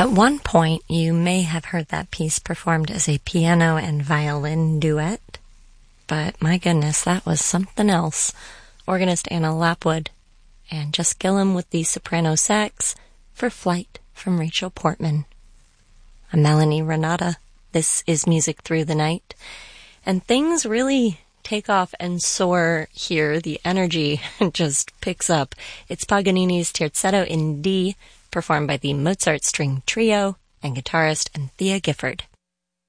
At one point, you may have heard that piece performed as a piano and violin duet, but my goodness, that was something else. Organist Anna Lapwood and Jess Gillum with the soprano sax for Flight from Rachel Portman. I'm Melanie Renata. This is Music Through the Night, and things really take off and soar here. The energy just picks up. It's Paganini's Terzetto in D, performed by the Mozart String Trio and guitarist Anthea Gifford.